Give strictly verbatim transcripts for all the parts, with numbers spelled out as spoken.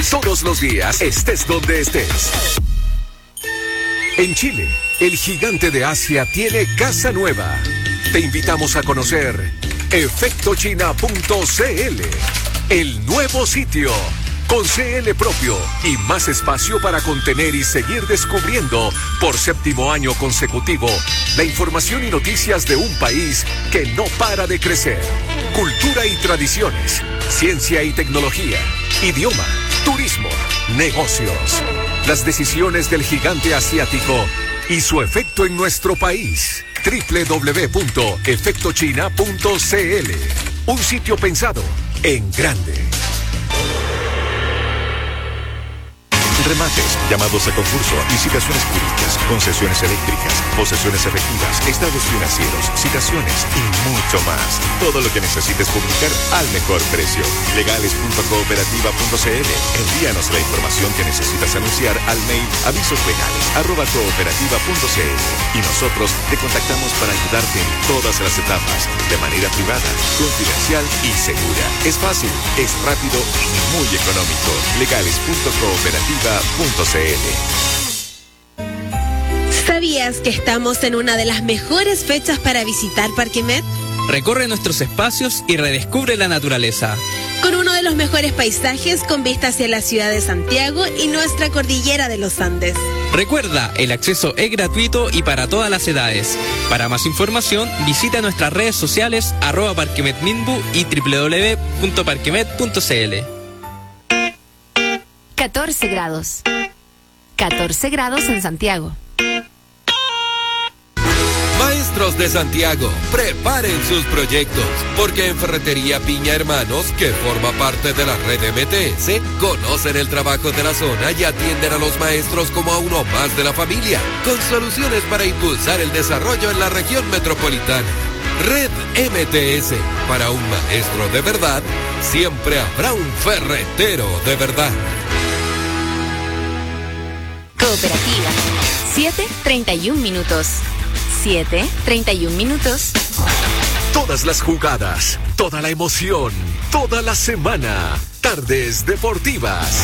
todos los días, estés donde estés. En Chile, el gigante de Asia tiene casa nueva. Te invitamos a conocer efecto china punto c l, el nuevo sitio, con C L propio y más espacio para contener y seguir descubriendo por séptimo año consecutivo la información y noticias de un país que no para de crecer. Cultura y tradiciones, ciencia y tecnología, idioma, turismo, negocios. Las decisiones del gigante asiático y su efecto en nuestro país. doble u doble u doble u punto efecto china punto c l. Un sitio pensado en grande. Remates, llamados a concurso, licitaciones públicas, concesiones eléctricas, posesiones efectivas, estados financieros, citaciones y mucho más. Todo lo que necesites publicar al mejor precio. legales punto cooperativa punto c l. Envíanos la información que necesitas anunciar al mail avisoslegales arroba cooperativa punto c l y nosotros te contactamos para ayudarte en todas las etapas, de manera privada, confidencial y segura. Es fácil, es rápido y muy económico. legales punto cooperativa punto c l. ¿Sabías que estamos en una de las mejores fechas para visitar Parque Met? Recorre nuestros espacios y redescubre la naturaleza. Con uno de los mejores paisajes con vista hacia la ciudad de Santiago y nuestra cordillera de los Andes. Recuerda, el acceso es gratuito y para todas las edades. Para más información, visita nuestras redes sociales arroba parquemetminbu y doble u doble u doble u punto parquemet punto c l. catorce grados. catorce grados en Santiago. Maestros de Santiago, preparen sus proyectos, porque en Ferretería Piña Hermanos, que forma parte de la red M T S, conocen el trabajo de la zona y atienden a los maestros como a uno más de la familia, con soluciones para impulsar el desarrollo en la región metropolitana. Red M T S, para un maestro de verdad, siempre habrá un ferretero de verdad. Cooperativa. siete treinta y un minutos. siete treinta y un minutos. Todas las jugadas, toda la emoción, toda la semana. Tardes Deportivas.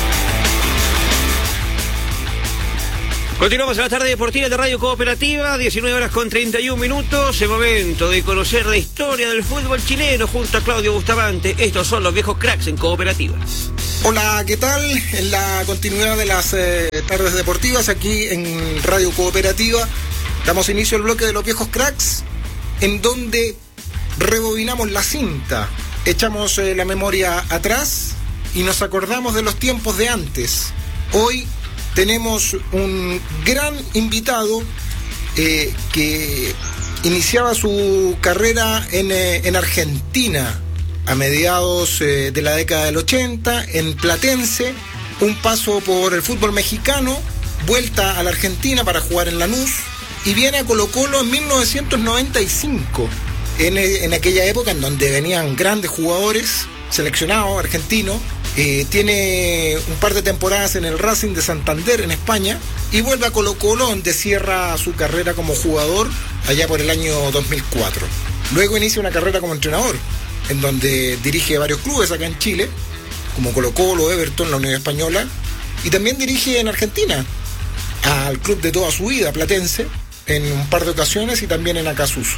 Continuamos en la tarde deportiva de Radio Cooperativa, diecinueve horas con treinta y un minutos. Es momento de conocer la historia del fútbol chileno junto a Claudio Bustamante. Estos son los viejos cracks en Cooperativa. Hola, ¿qué tal? En la continuidad de las eh, tardes deportivas aquí en Radio Cooperativa, damos inicio al bloque de los viejos cracks, en donde rebobinamos la cinta, echamos eh, la memoria atrás y nos acordamos de los tiempos de antes. Hoy tenemos un gran invitado eh, que iniciaba su carrera en, eh, en Argentina a mediados eh, de la década del ochenta, en Platense, un paso por el fútbol mexicano, vuelta a la Argentina para jugar en Lanús, y viene a Colo-Colo en mil novecientos noventa y cinco, en, en aquella época en donde venían grandes jugadores, seleccionados argentinos. Eh, tiene un par de temporadas en el Racing de Santander en España y vuelve a Colo-Colo, donde cierra su carrera como jugador allá por el año dos mil cuatro. Luego inicia una carrera como entrenador, en donde dirige varios clubes acá en Chile, como Colo-Colo, Everton, la Unión Española, y también dirige en Argentina al club de toda su vida, Platense, en un par de ocasiones, y también en Acasuso.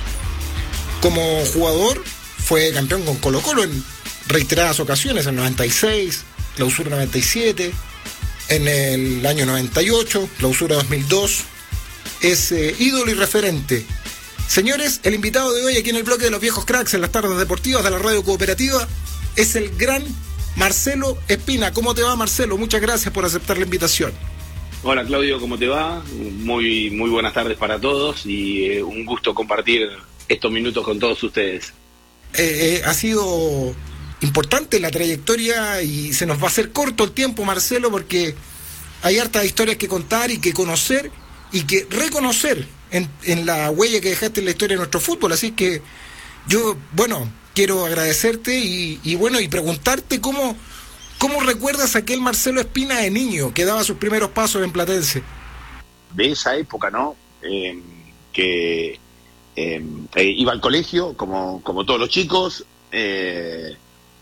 Como jugador fue campeón con Colo-Colo en reiteradas ocasiones, en noventa y seis, clausura noventa y siete, en el año noventa y ocho, clausura dos mil dos. Es eh, ídolo y referente. Señores, el invitado de hoy aquí en el bloque de los viejos cracks en las tardes deportivas de la Radio Cooperativa es el gran Marcelo Espina. ¿Cómo te va, Marcelo? Muchas gracias por aceptar la invitación. Hola, Claudio, ¿cómo te va? Muy, muy buenas tardes para todos y eh, un gusto compartir estos minutos con todos ustedes. Eh, eh, ha sido importante la trayectoria y se nos va a hacer corto el tiempo, Marcelo, porque hay hartas historias que contar y que conocer y que reconocer en, en la huella que dejaste en la historia de nuestro fútbol. Así que yo, bueno, quiero agradecerte y, y bueno, y preguntarte cómo, cómo recuerdas a aquel Marcelo Espina de niño que daba sus primeros pasos en Platense. De esa época, ¿no? Eh, que eh, eh, iba al colegio, como, como todos los chicos, eh,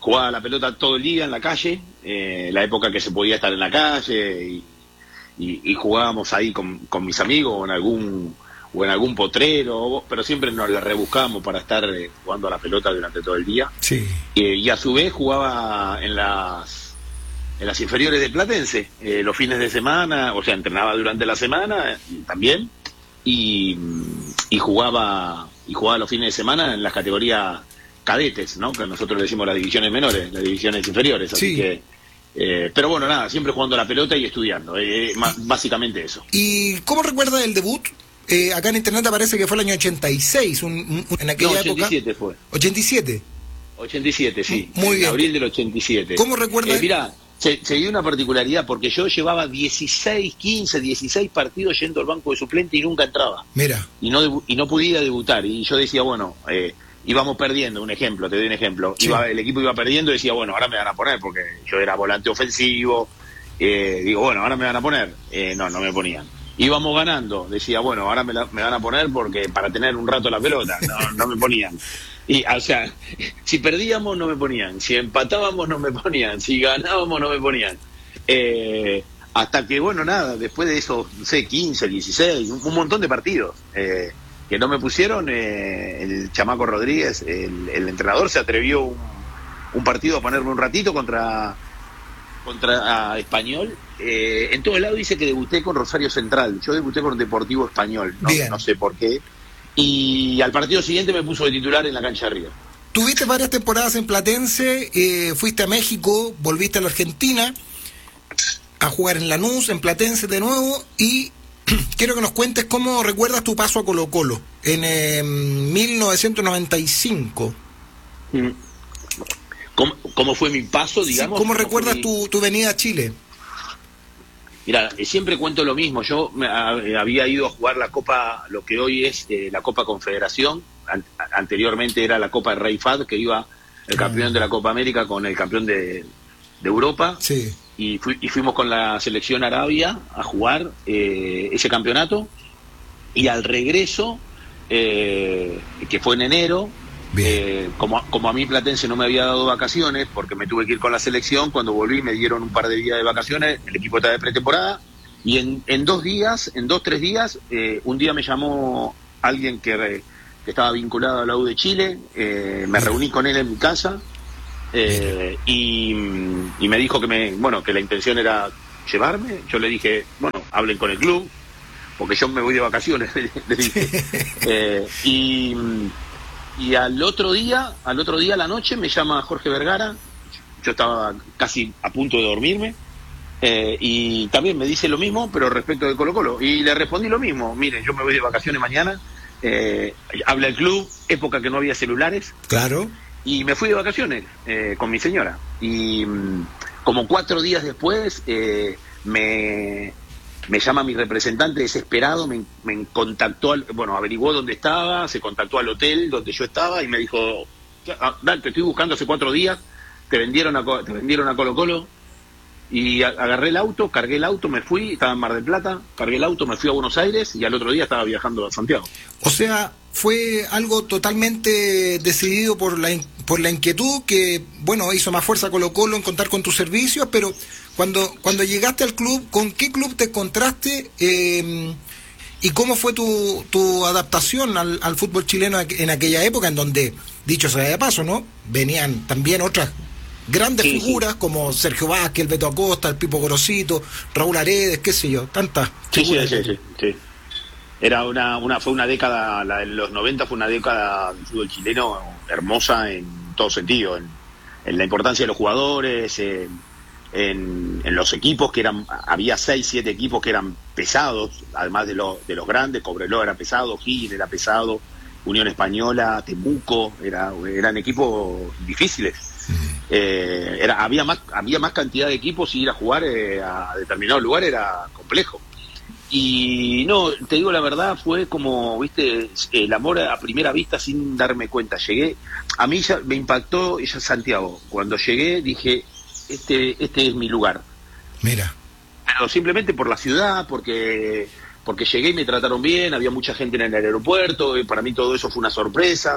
jugaba la pelota todo el día en la calle, eh, la época que se podía estar en la calle, y, y, y jugábamos ahí con, con mis amigos o en algún o en algún potrero, pero siempre nos la rebuscábamos para estar eh, jugando a la pelota durante todo el día. Sí. Eh, y a su vez jugaba en las en las inferiores de Platense, eh, los fines de semana, o sea, entrenaba durante la semana eh, también, y, y jugaba y jugaba los fines de semana en las categorías cadetes, ¿no? Que nosotros le decimos las divisiones menores, las divisiones inferiores, así Sí. que eh, pero bueno, nada, siempre jugando a la pelota y estudiando, eh, ma- básicamente eso. ¿Y cómo recuerdas el debut? Eh, acá en internet aparece que fue el año ochenta y seis, un, un- en aquella No, época. ochenta y siete fue. ochenta y siete. ochenta y siete, sí. Muy en bien. abril del ochenta y siete. ¿Cómo recuerdas? Eh, mirá, se, se dio una particularidad porque yo llevaba dieciséis, quince, dieciséis partidos yendo al banco de suplente y nunca entraba. Mira. Y no debu- y no podía debutar. Y yo decía, bueno, eh, íbamos perdiendo, un ejemplo, te doy un ejemplo. Sí. Iba, el equipo iba perdiendo y decía, bueno, ahora me van a poner porque yo era volante ofensivo. Eh, digo, bueno, ahora me van a poner. Eh, no, no me ponían. Íbamos ganando, decía, bueno, ahora me, la- me van a poner porque para tener un rato la pelota, no, no me ponían. Y, o sea, si perdíamos no me ponían, si empatábamos no me ponían, si ganábamos no me ponían. Eh, hasta que, bueno, nada, después de esos, no sé, quince, dieciséis, un, un montón de partidos eh, que no me pusieron, eh, el chamaco Rodríguez, el, el entrenador, se atrevió un, un partido a ponerme un ratito contra... contra a Español. Eh, en todo el lado dice que debuté con Rosario Central. Yo debuté con Deportivo Español, no, Bien. no sé por qué. Y al partido siguiente me puso de titular en la cancha arriba. Tuviste varias temporadas en Platense, eh, fuiste a México, volviste a la Argentina a jugar en Lanús, en Platense de nuevo, y quiero que nos cuentes cómo recuerdas tu paso a Colo Colo en eh, mil novecientos noventa y cinco. Mm. ¿Cómo, cómo fue mi paso, Sí, digamos? ¿Cómo fue recuerdas mi- tu, tu venida a Chile? Mira, eh, siempre cuento lo mismo. Yo me, a- eh, había ido a jugar la Copa, lo que hoy es eh, la Copa Confederación. An- anteriormente era la Copa Rey Fad, que iba el campeón de la Copa América con el campeón de, de Europa. Sí. Y, fui- y fuimos con la selección Arabia a jugar eh, ese campeonato. Y al regreso, eh, que fue en enero, eh, como, como a mí Platense no me había dado vacaciones, porque me tuve que ir con la selección, cuando volví me dieron un par de días de vacaciones, el equipo estaba de pretemporada, y en, en dos días, en dos, tres días, eh, un día me llamó alguien que, re- que estaba vinculado a la U de Chile, eh, me reuní con él en mi casa, eh, y, y me dijo que me, bueno, que la intención era llevarme. Yo le dije, bueno, hablen con el club, porque yo me voy de vacaciones, le dije. Eh, y, y al otro día, al otro día a la noche me llama Jorge Vergara, yo estaba casi a punto de dormirme, eh, y también me dice lo mismo, pero respecto de Colo Colo, y le respondí lo mismo: miren, yo me voy de vacaciones mañana, eh, habla el club, época que no había celulares, Claro. y me fui de vacaciones eh, con mi señora. Y mm, como cuatro días después eh, me, me llama mi representante desesperado, me, me contactó, al- bueno, averiguó dónde estaba, se contactó al hotel donde yo estaba y me dijo, "Ah, Dal, te estoy buscando hace cuatro días, te vendieron a, Co- te vendieron a Colo Colo". Y a- agarré el auto, cargué el auto, me fui, estaba en Mar del Plata, cargué el auto, me fui a Buenos Aires y al otro día estaba viajando a Santiago. O sea, fue algo totalmente decidido por la, in- por la inquietud que, bueno, hizo más fuerza Colo Colo en contar con tus servicios, pero cuando, cuando llegaste al club, ¿con qué club te encontraste eh, y cómo fue tu, tu adaptación al, al fútbol chileno en aquella época, en donde, dicho sea de paso, ¿no?, venían también otras grandes Sí, figuras como Sergio Vázquez, el Beto Acosta, el Pipo Gorosito, Raúl Aredes, qué sé yo, tantas Sí, sí, figuras. sí, sí, sí. Era una, una, fue una década, la de los noventa fue una década del fútbol chileno hermosa en todo sentido, en, en la importancia de los jugadores, en, en, en los equipos que eran, había seis, siete equipos que eran pesados, además de, los de los grandes. Cobreloa era pesado, Higgins era pesado, Unión Española, Temuco, era, eran equipos difíciles. Eh, era, había más había más cantidad de equipos y ir a jugar eh, a determinado lugar era complejo. Y no, te digo la verdad, fue como, viste, el amor a primera vista sin darme cuenta. Llegué, a mí ya me impactó ya Santiago. Cuando llegué dije, este este es mi lugar. Mira. Pero simplemente por la ciudad, porque porque llegué y me trataron bien, había mucha gente en el aeropuerto, y para mí todo eso fue una sorpresa.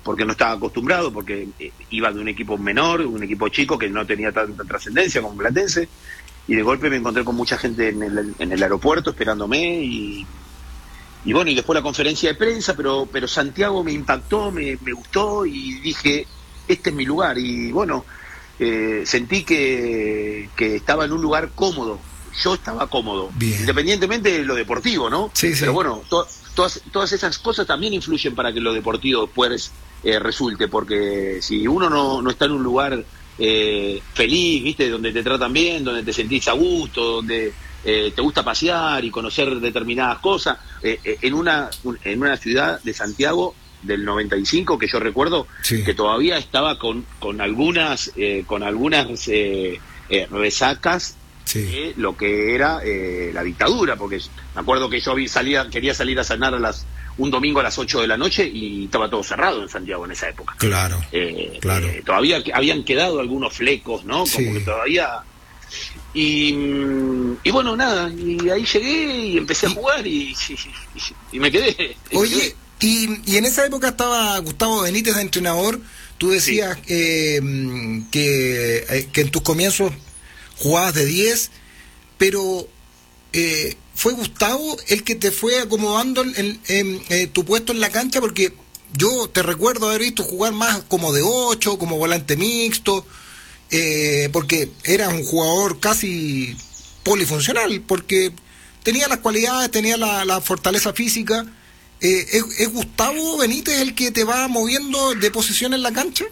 porque no estaba acostumbrado, porque iba de un equipo menor, un equipo chico que no tenía tanta trascendencia como Platense, y de golpe me encontré con mucha gente en el, en el aeropuerto esperándome, y, y bueno, y después la conferencia de prensa, pero, pero Santiago me impactó, me, me gustó, y dije, este es mi lugar, y bueno, eh, sentí que, que estaba en un lugar cómodo, yo estaba cómodo, bien, independientemente de lo deportivo, ¿no? Sí, sí. Pero bueno, to, todas, todas esas cosas también influyen para que lo deportivo después eh, resulte, porque si uno no, no está en un lugar eh, feliz, ¿viste? Donde te tratan bien, donde te sentís a gusto, donde eh, te gusta pasear y conocer determinadas cosas, eh, eh, en una en una ciudad de Santiago del noventa y cinco, que yo recuerdo, sí, que todavía estaba con, con algunas, eh, con algunas eh, eh, resacas, sí, de lo que era eh, la dictadura, porque me acuerdo que yo salía, quería salir a cenar a las un domingo a las ocho de la noche y estaba todo cerrado en Santiago en esa época. Claro, eh, claro. Eh, todavía habían quedado algunos flecos, ¿no? Como sí, que todavía... Y, y bueno, nada, y ahí llegué y empecé a jugar y, y, y me quedé. Oye, me quedé. Y, y en esa época estaba Gustavo Benítez de entrenador, tú decías sí, eh, que, eh, que en tus comienzos jugabas de diez, pero... Eh, ¿fue Gustavo el que te fue acomodando en, en, en, en tu puesto en la cancha? Porque yo te recuerdo haber visto jugar más como de ocho, como volante mixto, eh, porque era un jugador casi polifuncional, porque tenía las cualidades, tenía la, la fortaleza física. Eh, ¿es, ¿Es Gustavo Benítez el que te va moviendo de posición en la cancha?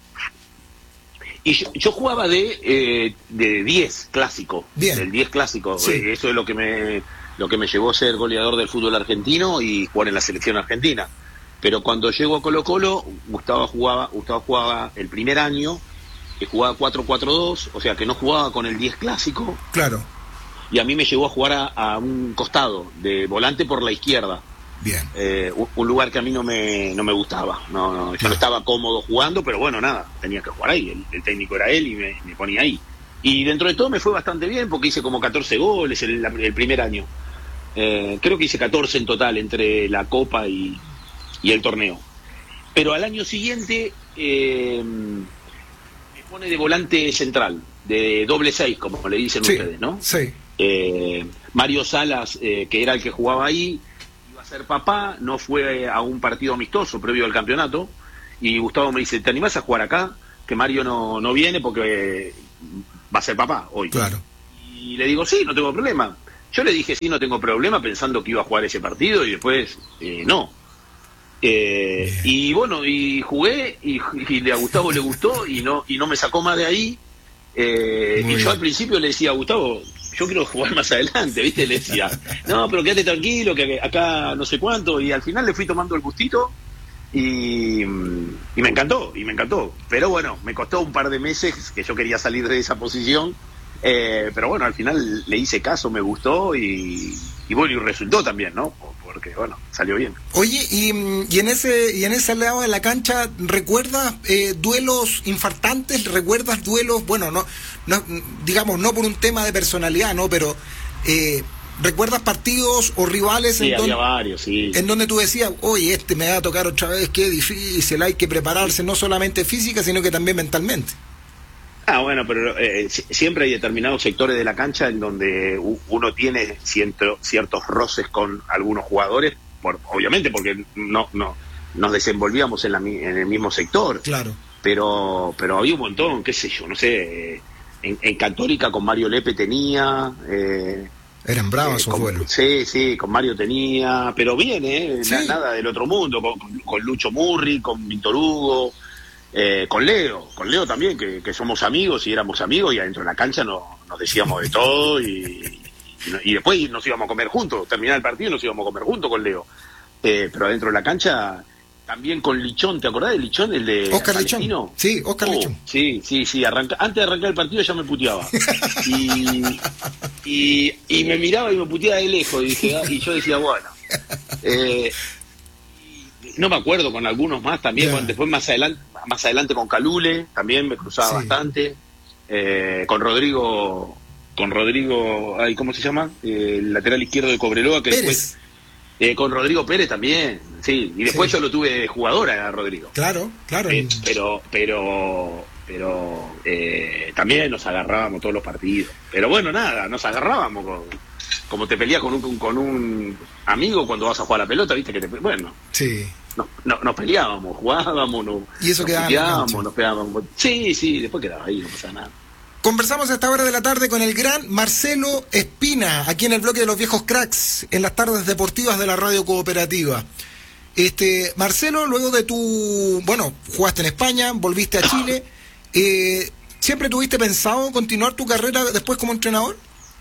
Y yo, yo jugaba de eh, de diez clásico, bien, del diez clásico, sí, eh, eso es lo que me lo que me llevó a ser goleador del fútbol argentino y jugar en la selección argentina. Pero cuando llego a Colo-Colo, Gustavo jugaba, Gustavo jugaba el primer año, que jugaba cuatro cuatro dos, o sea que no jugaba con el diez clásico. Claro. Y a mí me llevó a jugar a, a un costado, de volante por la izquierda. Bien. Eh, un, un lugar que a mí no me no me gustaba, no, no, yo no, no estaba cómodo jugando, pero bueno, nada, tenía que jugar ahí, el, el técnico era él y me, me ponía ahí. Y dentro de todo me fue bastante bien porque hice como catorce goles el, el primer año. Eh, creo que hice catorce en total entre la Copa y, y el torneo. Pero al año siguiente eh, me pone de volante central, de doble seis, como le dicen, sí, ustedes, ¿no? Sí. Eh, Mario Salas, eh, que era el que jugaba ahí, ser papá, no fue a un partido amistoso previo al campeonato, y Gustavo me dice, ¿te animás a jugar acá? Que Mario no, no viene porque va a ser papá hoy. Claro. Y le digo, sí, no tengo problema. Yo le dije, sí, no tengo problema, pensando que iba a jugar ese partido, y después, eh, no. Eh, y bueno, y jugué, y, y a Gustavo le gustó, y no, y no me sacó más de ahí. Eh, y yo bien, al principio le decía a Gustavo, yo quiero jugar más adelante, ¿viste? Le decía, no, pero quédate tranquilo, que acá no sé cuánto, y al final le fui tomando el gustito, y, y me encantó, y me encantó. Pero bueno, me costó un par de meses que yo quería salir de esa posición, eh, pero bueno, al final le hice caso, me gustó, y, y bueno, y resultó también, ¿no? Porque bueno, salió bien. Oye, y, y en ese y en ese lado de la cancha, ¿recuerdas eh, duelos infartantes? ¿Recuerdas duelos, bueno, no, no digamos, no por un tema de personalidad, no, pero eh, ¿recuerdas partidos o rivales sí, en, había don, varios, sí. en donde tú decías, oye, este me va a tocar otra vez, qué difícil, hay que prepararse no solamente física, sino que también mentalmente? Ah, bueno, pero eh, siempre hay determinados sectores de la cancha en donde uno tiene ciento, ciertos roces con algunos jugadores, por, obviamente porque no no nos desenvolvíamos en, la, en el mismo sector. Claro. Pero pero había un montón, qué sé yo, no sé, en, en Católica con Mario Lepe tenía... Eh, Eran bravos esos duelos. Sí, sí, con Mario tenía, pero bien, ¿eh? Sí. Nada del otro mundo, con, con Lucho Murri, con Víctor Hugo... Eh, con Leo, con Leo también, que, que somos amigos y éramos amigos, y adentro de la cancha no, nos decíamos de todo, y, y, y después nos íbamos a comer juntos, terminar el partido y nos íbamos a comer juntos con Leo. Eh, pero adentro de la cancha también con Lichón, ¿te acordás de Lichón? El de Oscar Lichón. Sí, Oscar oh, Lichón. Sí, sí, sí, arranca, antes de arrancar el partido ya me puteaba. Y, y, y me miraba y me puteaba de lejos, y, dije, y yo decía, bueno... Eh, no me acuerdo, con algunos más también, yeah. Después más adelante más adelante con Calule también me cruzaba sí. bastante, eh, con Rodrigo con Rodrigo ay, ¿cómo se llama? Eh, el lateral izquierdo de Cobreloa, que Pérez. después Eh, con Rodrigo Pérez también, sí. Y después Sí. yo lo tuve de jugadora a Rodrigo. Claro, claro. Eh, pero, pero, pero eh, también nos agarrábamos todos los partidos. Pero bueno, nada, nos agarrábamos con, como te peleas con un, con un amigo cuando vas a jugar a la pelota, viste que te, bueno, Sí. no, no, nos peleábamos, jugábamos, nos, Y eso nos quedaba en la puteábamos, cancha. nos pegábamos. Sí, sí, después quedaba ahí, no pasa nada. Conversamos a esta hora de la tarde con el gran Marcelo Espina, aquí en el bloque de los viejos cracks, en las tardes deportivas de la Radio Cooperativa. Este, Marcelo, luego de tu, bueno, jugaste en España, volviste a Chile, eh, ¿siempre tuviste pensado continuar tu carrera después como entrenador?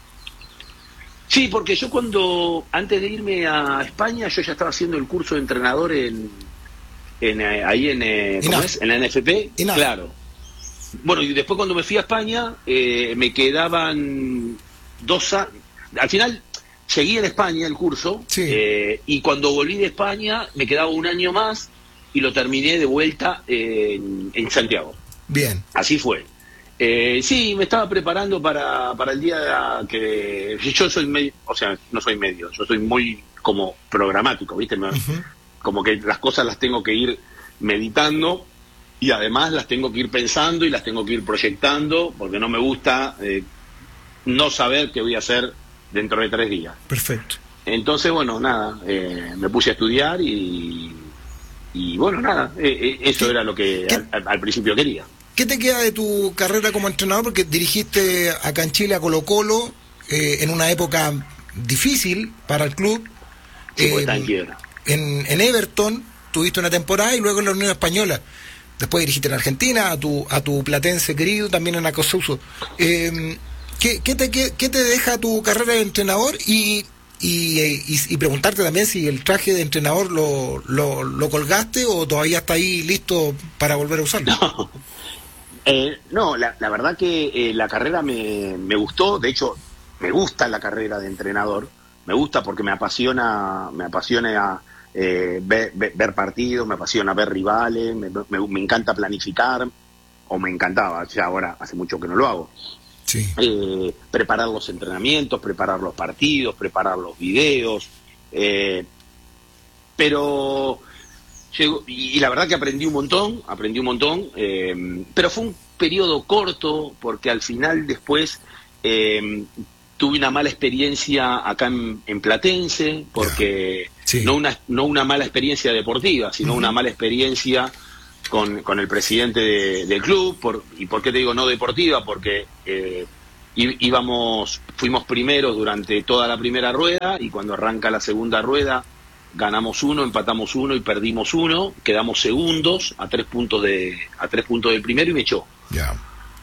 Sí, porque yo cuando, antes de irme a España, yo ya estaba haciendo el curso de entrenador en, en eh, ahí en, eh, ¿cómo Inaf. es? En la N F P, Inaf. claro. Bueno, y después cuando me fui a España, eh, me quedaban dos años, al final seguí en España el curso, Sí. eh, y cuando volví de España me quedaba un año más y lo terminé de vuelta en, en Santiago. Bien. Así fue. Eh, sí, me estaba preparando para, para el día que... Yo soy medio, o sea, no soy medio, yo soy muy como programático, ¿viste? Me- Ujú. Como que las cosas las tengo que ir meditando y además las tengo que ir pensando y las tengo que ir proyectando porque no me gusta eh, no saber qué voy a hacer dentro de tres días. Perfecto. Entonces, bueno, nada, eh, me puse a estudiar y, y bueno, nada, eh, eh, eso ¿Qué- era lo que qué- al, al- al principio quería. ¿Qué te queda de tu carrera como entrenador? Porque dirigiste acá en Chile a Colo Colo eh, en una época difícil para el club. Sí, porque Eh, está en quiebra. en, en Everton tuviste una temporada y luego en la Unión Española. Después dirigiste en Argentina, a tu a tu platense querido, también en Acosauso. Eh, ¿qué, qué, te, qué, qué te deja tu carrera de entrenador? Y, y, y, y preguntarte también si el traje de entrenador lo, lo, lo colgaste o todavía está ahí listo para volver a usarlo. No, eh, no la, la verdad que eh, la carrera me, me gustó, de hecho me gusta la carrera de entrenador, me gusta porque me apasiona, me apasiona eh, ver, ver, ver partidos, me apasiona ver rivales, me, me, me encanta planificar, o me encantaba, ya ahora hace mucho que no lo hago. Sí. Eh, preparar los entrenamientos, preparar los partidos, preparar los videos, eh, pero llegó, y, y la verdad que aprendí un montón, aprendí un montón, eh, pero fue un periodo corto porque al final después eh, tuve una mala experiencia acá en, en Platense, porque Sí. no una no una mala experiencia deportiva, sino Ujú. una mala experiencia con, con el presidente de- del club. Por, ¿Y por qué te digo no deportiva? Porque eh, í- íbamos, fuimos primeros durante toda la primera rueda y cuando arranca la segunda rueda ganamos uno, empatamos uno y perdimos uno, quedamos segundos a tres puntos de a tres puntos del primero y me echó. Ya.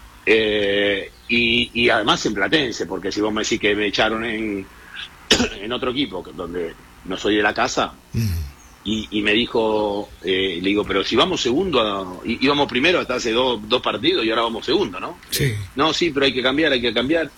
Eh, y, y además en Platense, porque si vos me decís que me echaron en, en otro equipo, que- donde no soy de la casa, Mm. y, y me dijo, eh, le digo, pero si vamos segundo, a- í- íbamos primero hasta hace dos, dos partidos y ahora vamos segundo, ¿no? Sí. No, sí, pero hay que cambiar, hay que cambiar.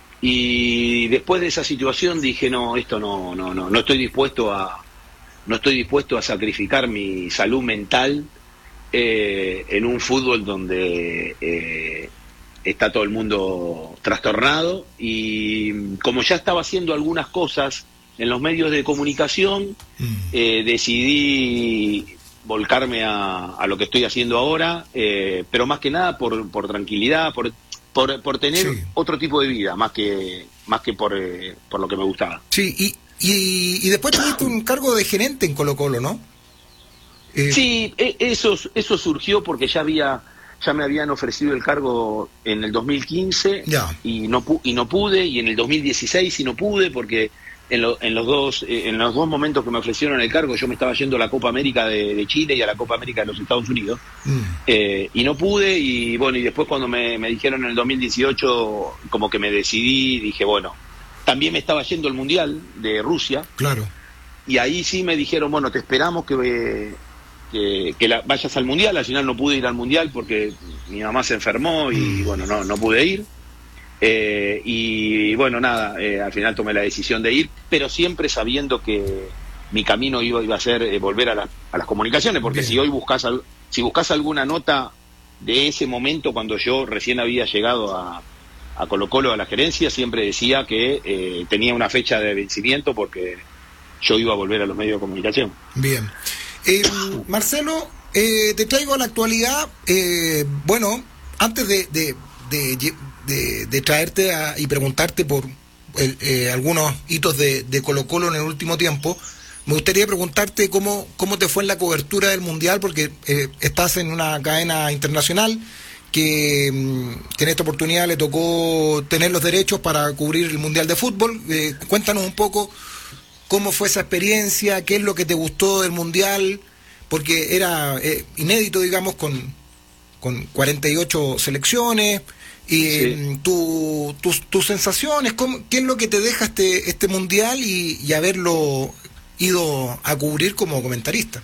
Y después de esa situación dije, no, esto no, no, no, no estoy dispuesto a, no estoy dispuesto a sacrificar mi salud mental eh, en un fútbol donde eh, está todo el mundo trastornado. Y como ya estaba haciendo algunas cosas en los medios de comunicación, Mm. eh, decidí volcarme a, a lo que estoy haciendo ahora, eh, pero más que nada por, por tranquilidad, por, por, por tener Sí. otro tipo de vida, más que más que por, eh, por lo que me gustaba. Sí, y, y, y después tuviste un cargo de gerente en Colo Colo, ¿no? Eh, Sí, e- eso, eso surgió porque ya había ya me habían ofrecido el cargo en el dos mil quince Ya. y no pu- y no pude, y en el dos mil dieciséis y no pude porque en, lo- en los dos eh, en los dos momentos que me ofrecieron el cargo yo me estaba yendo a la Copa América de, de Chile y a la Copa América de los Estados Unidos. Mm. Eh, y no pude, y bueno, y después cuando me, me dijeron en el dos mil dieciocho, como que me decidí, dije, bueno, también me estaba yendo el Mundial de Rusia, Claro. y ahí sí me dijeron, bueno, te esperamos que, eh, que, que la- vayas al Mundial. Al final no pude ir al Mundial porque mi mamá se enfermó y Mm. bueno, no, no pude ir. Eh, y bueno, nada, eh, al final tomé la decisión de ir, pero siempre sabiendo que mi camino iba, iba a ser eh, volver a, la- a las comunicaciones, porque Bien. si hoy buscas al- si buscas alguna nota de ese momento cuando yo recién había llegado a, a Colo Colo, a la gerencia, siempre decía que eh, tenía una fecha de vencimiento porque yo iba a volver a los medios de comunicación. Bien. Eh, Marcelo, eh, te traigo a la actualidad, eh, bueno, antes de, de, de, de, de traerte a, y preguntarte por el, eh, algunos hitos de, de Colo-Colo en el último tiempo, me gustaría preguntarte cómo, cómo te fue en la cobertura del Mundial, porque eh, estás en una cadena internacional que, que en esta oportunidad le tocó tener los derechos para cubrir el Mundial de Fútbol. Eh, cuéntanos un poco cómo fue esa experiencia, qué es lo que te gustó del Mundial, porque era eh, inédito, digamos, con, con cuarenta y ocho selecciones, y sí. eh, tu, tus, tus sensaciones, cómo, qué es lo que te deja este, este Mundial y, y haberlo ido a cubrir como comentarista.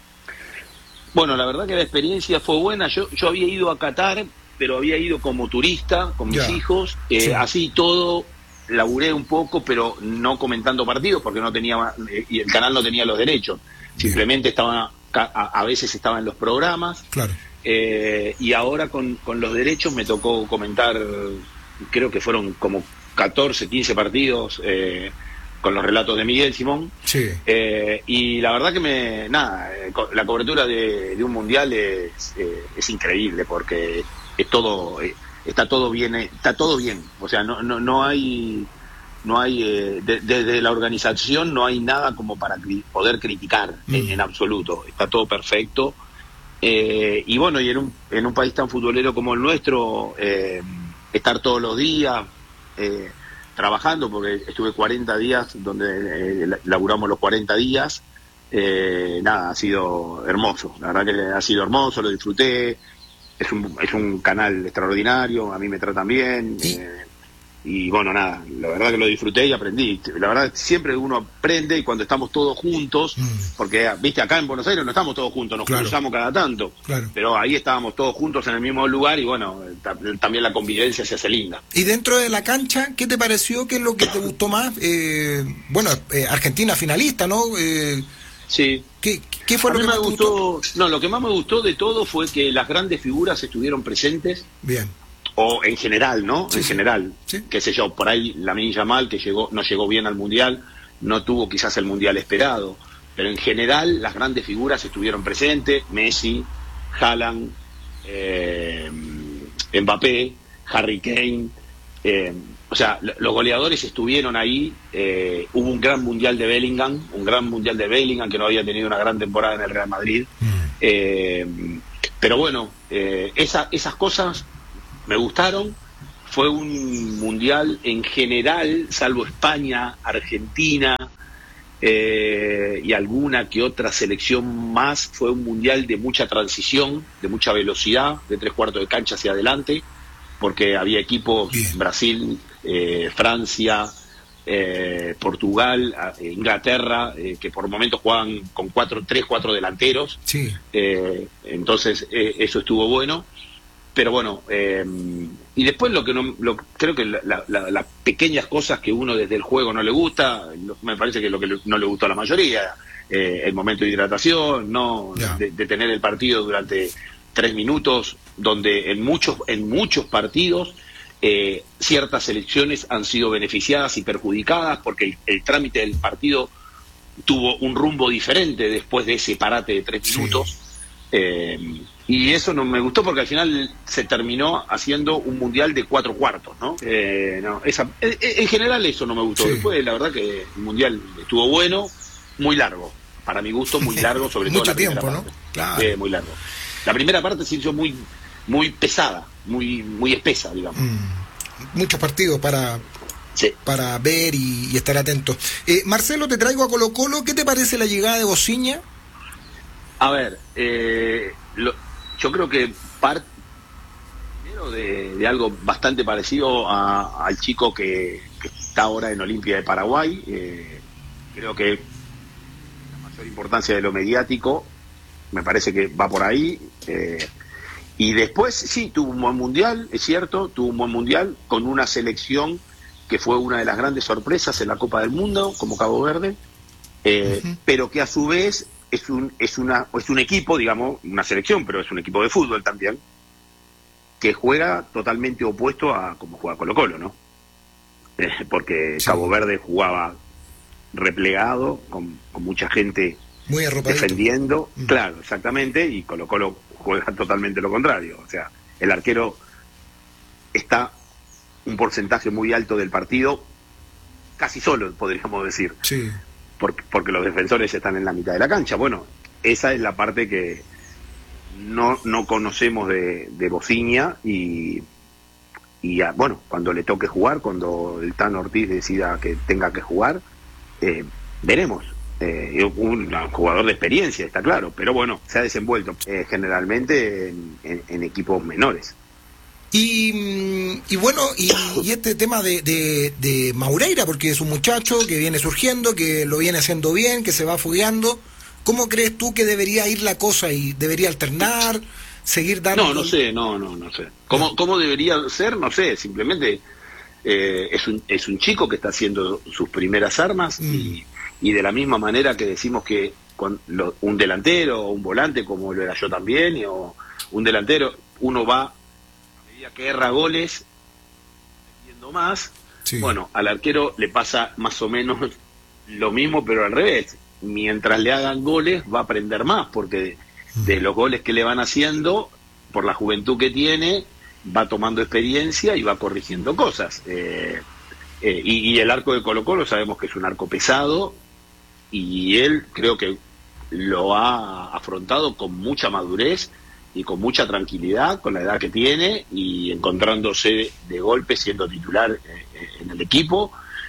Bueno, la verdad que la experiencia fue buena. Yo, yo había ido a Qatar, pero había ido como turista con mis ya. hijos, eh, sí. así todo. Laburé un poco, pero no comentando partidos porque no tenía, y el canal no tenía los derechos. Simplemente estaba, a, a veces estaba en los programas. Claro. Eh, y ahora con, con los derechos me tocó comentar, creo que fueron como catorce, quince partidos eh, con los relatos de Miguel Simón. Sí. Eh, y la verdad que me, nada, la cobertura de, de un mundial es, eh, es increíble porque es todo... Eh, está todo bien, está todo bien, o sea, no no no hay no hay eh, desde de la organización no hay nada como para cri poder criticar mm. en, en absoluto, está todo perfecto, eh, y bueno, y en un en un país tan futbolero como el nuestro, eh, estar todos los días eh, trabajando, porque estuve cuarenta días donde eh, laburamos los cuarenta días, eh, nada, ha sido hermoso, la verdad que ha sido hermoso, lo disfruté. Es un, es un canal extraordinario, a mí me tratan bien, ¿Sí? eh, y bueno, nada, la verdad que lo disfruté y aprendí. La verdad, siempre uno aprende y cuando estamos todos juntos, mm. porque, viste, acá en Buenos Aires no estamos todos juntos, nos claro. cruzamos cada tanto, claro. pero ahí estábamos todos juntos en el mismo lugar y bueno, también la convivencia se hace linda. Y dentro de la cancha, ¿qué te pareció? ¿Qué es lo que te gustó más? Eh, bueno, eh, Argentina finalista, ¿no? Eh, sí. ¿Qué, qué fue a lo mí que me más gustó, gustó? No, lo que más me gustó de todo fue que las grandes figuras estuvieron presentes. Bien. O en general, ¿no? Sí, en sí. general. Sí. Qué sé yo, por ahí Lamine Yamal, que llegó, no llegó bien al Mundial, no tuvo quizás el Mundial esperado. Pero en general, las grandes figuras estuvieron presentes. Messi, Haaland, eh, Mbappé, Harry Kane. Eh, o sea, los goleadores estuvieron ahí. Eh, hubo un gran Mundial de Bellingham, un gran Mundial de Bellingham, que no había tenido una gran temporada en el Real Madrid. Mm. Eh, pero bueno, eh, esa, esas cosas me gustaron. Fue un mundial en general, salvo España, Argentina eh, y alguna que otra selección más, fue un mundial de mucha transición, de mucha velocidad, de tres cuartos de cancha hacia adelante, porque había equipos, Bien. Brasil, eh, Francia, eh, Portugal, eh, Inglaterra, eh, que por momentos jugaban con cuatro, tres, cuatro delanteros. Sí. Eh, entonces eh, eso estuvo bueno. Pero bueno, eh, y después lo que no, lo, creo que las la, la, la pequeñas cosas que uno desde el juego no le gusta, lo, me parece que es lo que no le gustó a la mayoría, eh, el momento de hidratación, no yeah. de, de tener el partido durante tres minutos, donde en muchos, en muchos partidos eh, ciertas selecciones han sido beneficiadas y perjudicadas porque el, el trámite del partido tuvo un rumbo diferente después de ese parate de tres minutos. Sí. Eh, y eso no me gustó porque al final se terminó haciendo un mundial de cuatro cuartos, ¿no? Eh, no esa, en, en general eso no me gustó. Sí. Después la verdad que el mundial estuvo bueno, muy largo, para mi gusto muy largo, sobre todo mucho la primera tiempo, parte. ¿no? Claro. Eh, muy largo. La primera parte se hizo muy muy pesada, muy muy espesa, digamos. Mm, muchos partidos para sí. para ver y, y estar atentos. Eh, Marcelo, te traigo a Colo Colo. ¿Qué te parece la llegada de Bociña? A ver, eh, lo, yo creo que parte de, de algo bastante parecido a, al chico que, que está ahora en Olimpia de Paraguay. Eh, creo que la mayor importancia de lo mediático, me parece que va por ahí. Eh, y después, sí, tuvo un buen mundial, es cierto, tuvo un buen mundial con una selección que fue una de las grandes sorpresas en la Copa del Mundo, como Cabo Verde, eh, uh-huh. pero que a su vez es un es una es un equipo, digamos, una selección, pero es un equipo de fútbol también, que juega totalmente opuesto a como juega Colo Colo, ¿no? Eh, porque sí. Cabo Verde jugaba replegado, con, con mucha gente muy defendiendo. Mm. Claro, exactamente, y Colo Colo juega totalmente lo contrario. O sea, el arquero está un porcentaje muy alto del partido, casi solo, podríamos decir. Sí. Porque, porque los defensores están en la mitad de la cancha. Bueno, esa es la parte que no, no conocemos de, de Bociña y, y a, bueno, cuando le toque jugar, cuando el Tan Ortiz decida que tenga que jugar, eh, veremos. Eh, un, un jugador de experiencia, está claro, pero bueno, se ha desenvuelto eh, generalmente en, en, en equipos menores. Y, y bueno, y, y este tema de, de, de Maureira, porque es un muchacho que viene surgiendo, que lo viene haciendo bien, que se va fogueando. ¿Cómo crees tú que debería ir la cosa y debería alternar, seguir dando? No, no sé, no, no, no sé. ¿Cómo, no. ¿Cómo debería ser? No sé, simplemente eh, es, un, es un chico que está haciendo sus primeras armas mm. y, y de la misma manera que decimos que con lo, un delantero o un volante, como lo era yo también, y, o un delantero, uno va que erra goles viendo más, sí. Bueno, al arquero le pasa más o menos lo mismo, pero al revés. Mientras le hagan goles va a aprender más, porque de, de los goles que le van haciendo, por la juventud que tiene, va tomando experiencia y va corrigiendo cosas. Eh, eh, y, y el arco de Colo Colo sabemos que es un arco pesado, y él creo que lo ha afrontado con mucha madurez y con mucha tranquilidad, con la edad que tiene, y encontrándose de golpe siendo titular eh, en el equipo,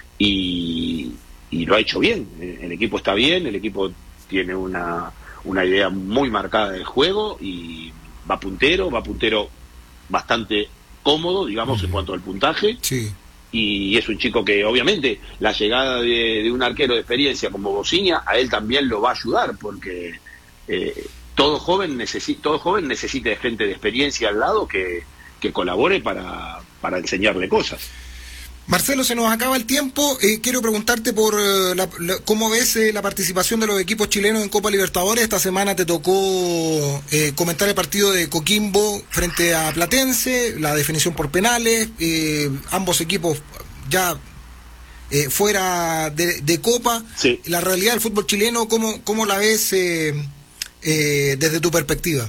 y, y lo ha hecho bien. El equipo está bien, el equipo tiene una, una idea muy marcada del juego, y va puntero, va puntero bastante cómodo, digamos, uh-huh. en cuanto al puntaje, sí. Y es un chico que obviamente la llegada de, de un arquero de experiencia como Bociña a él también lo va a ayudar, porque eh, todo joven necesita todo joven necesita de gente de experiencia al lado que, que colabore para, para enseñarle cosas. Marcelo, se nos acaba el tiempo. Eh, quiero preguntarte por eh, la, la, cómo ves eh, la participación de los equipos chilenos en Copa Libertadores. Esta semana te tocó eh, comentar el partido de Coquimbo frente a Platense, la definición por penales, eh, ambos equipos ya eh, fuera de, de Copa. Sí. La realidad del fútbol chileno, ¿cómo, cómo la ves eh, eh, desde tu perspectiva?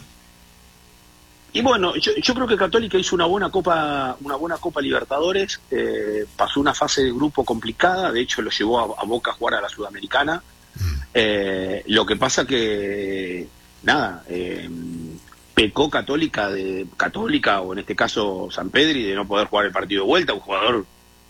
Y bueno, yo, yo creo que Católica hizo una buena Copa, una buena Copa Libertadores, eh, pasó una fase de grupo complicada, de hecho lo llevó a, a Boca a jugar a la Sudamericana. Eh, lo que pasa que, nada, eh, pecó Católica, de Católica, o en este caso Sampedri, de no poder jugar el partido de vuelta, un jugador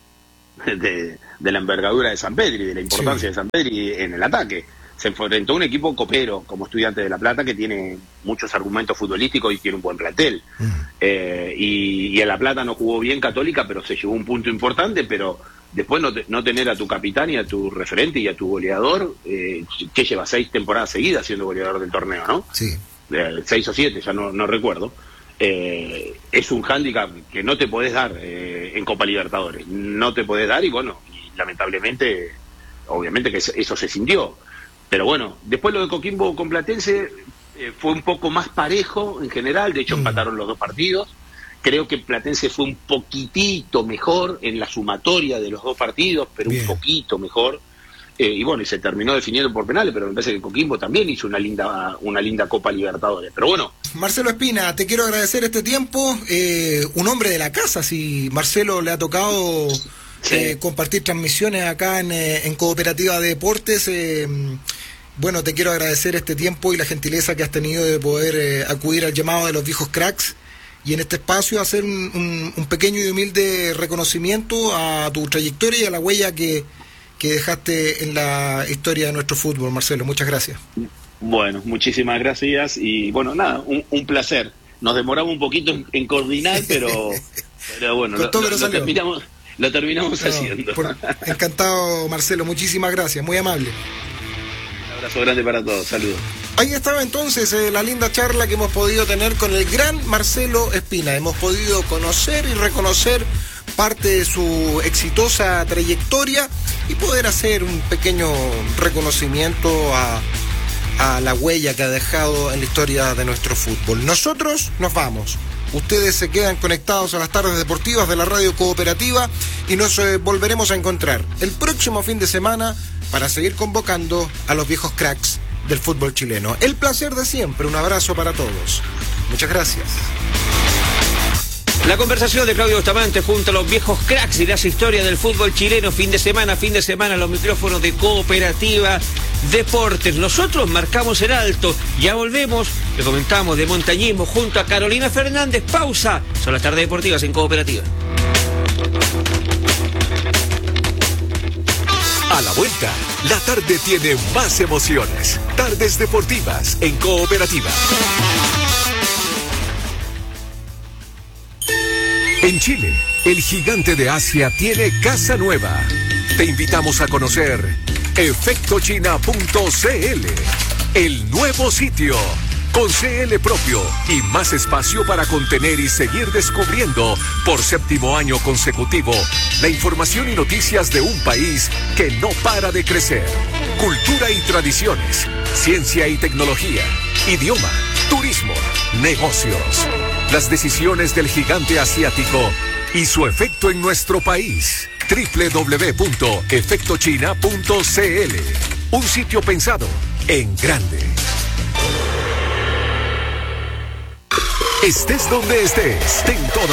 de, de la envergadura de Sampedri, de la importancia sí. de Sampedri en el ataque. Se enfrentó a un equipo copero como Estudiantes de La Plata, que tiene muchos argumentos futbolísticos y tiene un buen plantel. Mm. Eh, y, y en La Plata no jugó bien Católica, pero se llevó un punto importante, pero después no, te, no tener a tu capitán y a tu referente y a tu goleador, eh, que lleva seis temporadas seguidas siendo goleador del torneo, ¿no? Sí. Eh, seis o siete, ya no, no recuerdo. Eh, es un hándicap que no te podés dar eh, en Copa Libertadores. No te podés dar y bueno, y lamentablemente, obviamente que eso se sintió. Pero bueno, después lo de Coquimbo con Platense eh, fue un poco más parejo en general, de hecho mm. empataron los dos partidos. Creo que Platense fue un poquitito mejor en la sumatoria de los dos partidos, pero Bien. un poquito mejor. Eh, y bueno, y se terminó definiendo por penales, pero me parece que Coquimbo también hizo una linda una linda Copa Libertadores. Pero bueno. Marcelo Espina, te quiero agradecer este tiempo. Eh, un hombre de la casa, si Marcelo le ha tocado sí. eh, compartir transmisiones acá en, eh, en Cooperativa de Deportes. Eh, bueno, te quiero agradecer este tiempo y la gentileza que has tenido de poder eh, acudir al llamado de los viejos cracks y en este espacio hacer un, un, un pequeño y humilde reconocimiento a tu trayectoria y a la huella que, que dejaste en la historia de nuestro fútbol. Marcelo, muchas gracias. Bueno, muchísimas gracias y bueno, nada, un, un placer. Nos demoramos un poquito en, en coordinar, pero, pero bueno, lo, lo, lo terminamos, lo terminamos no, haciendo. Por, encantado, Marcelo, muchísimas gracias, muy amable. Un abrazo grande para todos, saludos. Ahí estaba entonces eh, la linda charla que hemos podido tener con el gran Marcelo Espina. Hemos podido conocer y reconocer parte de su exitosa trayectoria y poder hacer un pequeño reconocimiento a, a la huella que ha dejado en la historia de nuestro fútbol. Nosotros nos vamos. Ustedes se quedan conectados a las tardes deportivas de la Radio Cooperativa y nos eh, volveremos a encontrar el próximo fin de semana para seguir convocando a los viejos cracks del fútbol chileno. El placer de siempre, un abrazo para todos. Muchas gracias. La conversación de Claudio Bustamante junto a los viejos cracks y las historias del fútbol chileno, fin de semana, fin de semana, los micrófonos de Cooperativa Deportes. Nosotros marcamos el alto, ya volvemos, le comentamos de montañismo junto a Carolina Fernández. Pausa, son las tardes deportivas en Cooperativa. A la vuelta, la tarde tiene más emociones. Tardes deportivas en Cooperativa. En Chile, el gigante de Asia tiene casa nueva. Te invitamos a conocer efecto china punto c l, el nuevo sitio, con C L propio y más espacio para contener y seguir descubriendo por séptimo año consecutivo la información y noticias de un país que no para de crecer. Cultura y tradiciones, ciencia y tecnología, idioma, turismo, negocios. Las decisiones del gigante asiático y su efecto en nuestro país. doble u doble u doble u punto efecto china punto c l. Un sitio pensado en grande. Estés donde estés, ten toda